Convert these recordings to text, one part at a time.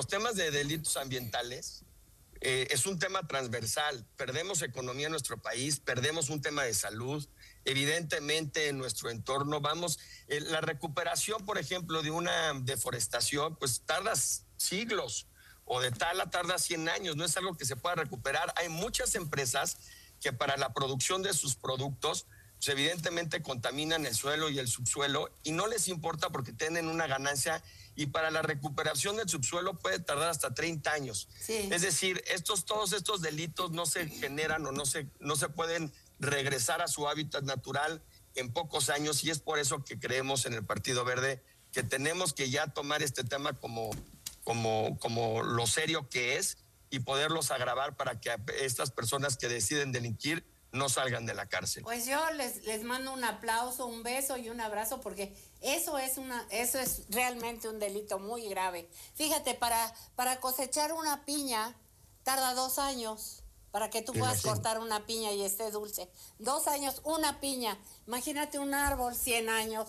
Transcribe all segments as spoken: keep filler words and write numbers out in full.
los temas de delitos ambientales eh, es un tema transversal. Perdemos economía en nuestro país, perdemos un tema de salud. Evidentemente en nuestro entorno vamos, eh, la recuperación, por ejemplo, de una deforestación, pues tarda siglos, o de tala tarda cien años, no es algo que se pueda recuperar. Hay muchas empresas que para la producción de sus productos, pues evidentemente contaminan el suelo y el subsuelo y no les importa porque tienen una ganancia, y para la recuperación del subsuelo puede tardar hasta treinta años. Sí. Es decir, estos, todos estos delitos no se generan o no se, no se pueden regresar a su hábitat natural en pocos años, y es por eso que creemos en el Partido Verde que tenemos que ya tomar este tema como, como, como lo serio que es y poderlos agravar para que estas personas que deciden delinquir no salgan de la cárcel. Pues yo les, les mando un aplauso, un beso y un abrazo, porque eso es una, eso es realmente un delito muy grave. Fíjate, para, para cosechar una piña tarda dos años para que tú puedas Imagínate. cortar una piña y esté dulce. Dos años, una piña. Imagínate un árbol, cien años.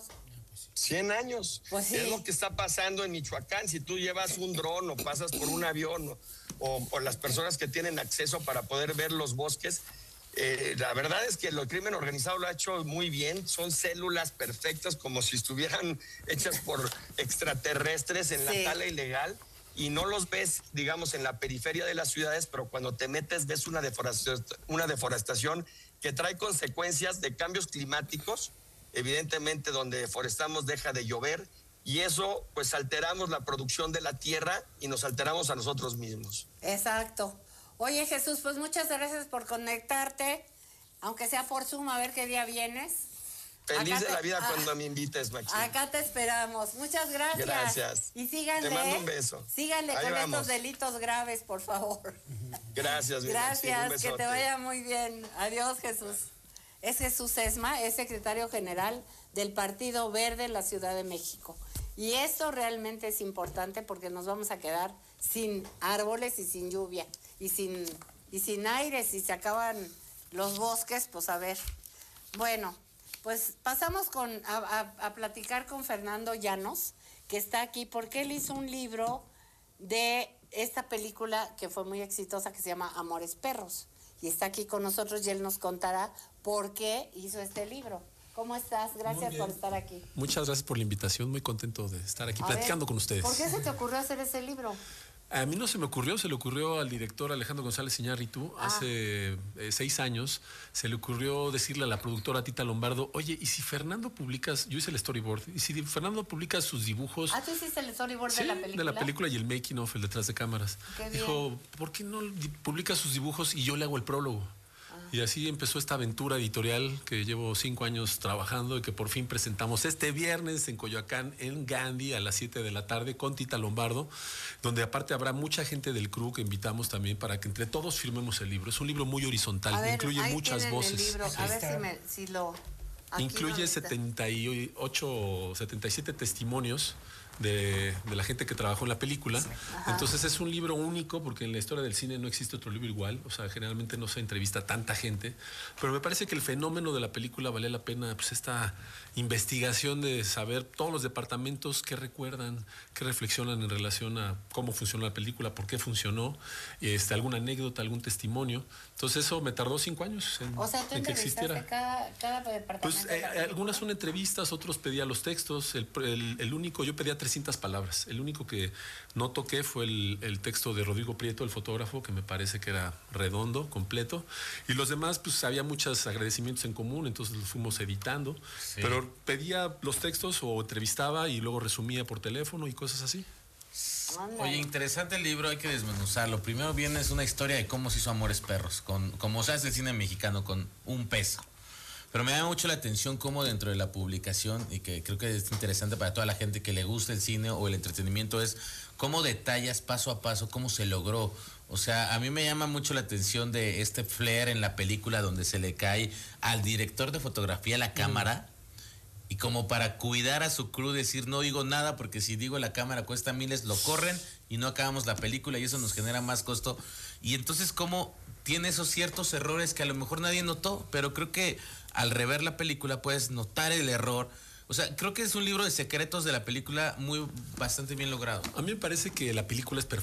cien años. Pues sí. Es lo que está pasando en Michoacán. Si tú llevas un dron o pasas por un avión o, o, o las personas que tienen acceso para poder ver los bosques, Eh, la verdad es que el crimen organizado lo ha hecho muy bien. Son células perfectas, como si estuvieran hechas por extraterrestres en Sí. la tala ilegal, y no los ves, digamos, en la periferia de las ciudades, pero cuando te metes ves una deforestación, una deforestación que trae consecuencias de cambios climáticos. Evidentemente, donde deforestamos deja de llover, y eso pues alteramos la producción de la tierra y nos alteramos a nosotros mismos. Exacto. Oye, Jesús, pues muchas gracias por conectarte, aunque sea por Zoom, a ver qué día vienes. Feliz Acá de te, la vida ah, cuando me invites, Maxine. Acá te esperamos. Muchas gracias. Gracias. Y síganle. Te mando un beso. Síganle Ahí con vamos. estos delitos graves, por favor. Gracias, mi Maxine, un Gracias, que besote. te vaya muy bien. Adiós, Jesús. Es Jesús Esma, es secretario general del Partido Verde en la Ciudad de México. Y esto realmente es importante porque nos vamos a quedar sin árboles y sin lluvia y sin, y sin aire. Si se acaban los bosques, pues a ver. Bueno, pues pasamos con, a, a, a platicar con Fernando Llanos, que está aquí porque él hizo un libro de esta película que fue muy exitosa, que se llama Amores Perros. Y está aquí con nosotros y él nos contará por qué hizo este libro. ¿Cómo estás? Gracias por estar aquí. Muchas gracias por la invitación, muy contento de estar aquí A platicando ver, con ustedes. ¿por qué se te ocurrió hacer ese libro? A mí no se me ocurrió, se le ocurrió al director Alejandro González Iñárritu Ah. hace eh, seis años. Se le ocurrió decirle a la productora Tita Lombardo: oye, ¿y si Fernando publicas? Yo hice el storyboard. ¿Y si Fernando publica sus dibujos? Ah, ¿tú hiciste el storyboard Sí, de la película? de la película y el making of, el detrás de cámaras. Qué Dijo, ¿por qué no di- publica sus dibujos y yo le hago el prólogo? Y así empezó esta aventura editorial que llevo cinco años trabajando y que por fin presentamos este viernes en Coyoacán, en Gandhi, a las siete de la tarde, con Tita Lombardo, donde aparte habrá mucha gente del crew que invitamos también para que entre todos firmemos el libro. Es un libro muy horizontal, A ver, incluye ahí muchas tienen voces. el libro. A ver si, me, si lo... aquí Incluye donde está. setenta y ocho, setenta y siete testimonios de, de la gente que trabajó en la película. Ajá. Entonces es un libro único porque en la historia del cine no existe otro libro igual. O sea, generalmente no se entrevista a tanta gente. Pero me parece que el fenómeno de la película vale la pena, pues, esta investigación de saber todos los departamentos qué recuerdan, qué reflexionan en relación a cómo funcionó la película, por qué funcionó, este, alguna anécdota, algún testimonio. Entonces eso me tardó cinco años en, O sea, tú en que entrevistaste existiera. cada, cada departamento. Pues de eh, la película. algunas son entrevistas, otros pedía los textos. El, el, el único, yo pedía trescientas palabras. El único que no toqué fue el, el texto de Rodrigo Prieto, el fotógrafo, que me parece que era redondo, completo. Y los demás, pues había muchos agradecimientos en común, entonces los fuimos editando. Sí. Pero pedía los textos o entrevistaba y luego resumía por teléfono y cosas así. Ándale. Oye, interesante el libro, hay que desmenuzarlo. Primero viene es una historia de cómo se hizo Amores Perros, con, como se hace el cine mexicano, con un peso. Pero me llama mucho la atención cómo dentro de la publicación, y que creo que es interesante para toda la gente que le gusta el cine o el entretenimiento, es cómo detallas paso a paso cómo se logró. O sea, a mí me llama mucho la atención de este flair en la película donde se le cae al director de fotografía la cámara. Y como para cuidar a su crew, decir no digo nada porque si digo la cámara cuesta miles, lo corren y no acabamos la película y eso nos genera más costo. Y entonces como tiene esos ciertos errores que a lo mejor nadie notó, pero creo que al rever la película puedes notar el error. O sea, creo que es un libro de secretos de la película muy bastante bien logrado. A mí me parece que la película es perfecta.